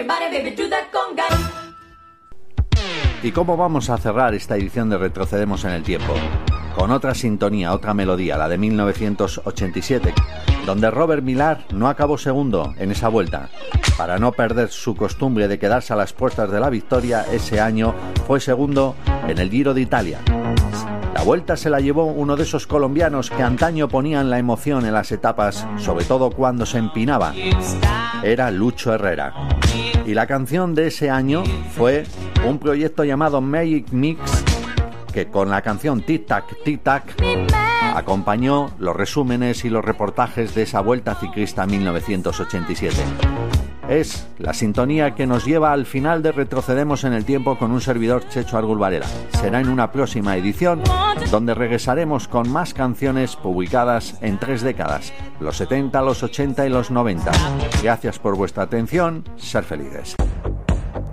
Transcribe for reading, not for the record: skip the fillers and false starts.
¿Y cómo vamos a cerrar esta edición de Retrocedemos en el Tiempo? Con otra sintonía, otra melodía, la de 1987, donde Robert Millar no acabó segundo en esa vuelta. Para no perder su costumbre de quedarse a las puertas de la victoria, ese año fue segundo en el Giro de Italia. La vuelta se la llevó uno de esos colombianos que antaño ponían la emoción en las etapas, sobre todo cuando se empinaba. Era Lucho Herrera. Y la canción de ese año fue un proyecto llamado Magic Mix, que con la canción Tic Tac, Tic Tac acompañó los resúmenes y los reportajes de esa Vuelta Ciclista 1987. Es la sintonía que nos lleva al final de Retrocedemos en el Tiempo con un servidor, Checho Argul Varela. Será en una próxima edición donde regresaremos con más canciones publicadas en 3 décadas, los 70, los 80 y los 90. Gracias por vuestra atención, ser felices.